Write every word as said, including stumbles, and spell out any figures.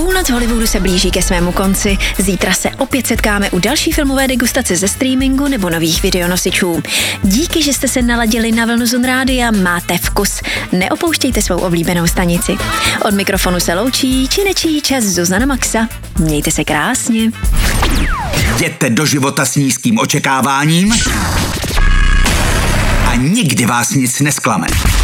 Půlnoc Hollywoodu se blíží ke svému konci. Zítra se opět setkáme u další filmové degustace ze streamingu nebo nových videonosičů. Díky, že jste se naladili na vlnu Zone Rádia, máte vkus. Neopouštějte svou oblíbenou stanici. Od mikrofonu se loučí činečí čas Zuzana Maxa. Mějte se krásně. Jděte do života s nízkým očekáváním a nikdy vás nic nesklame.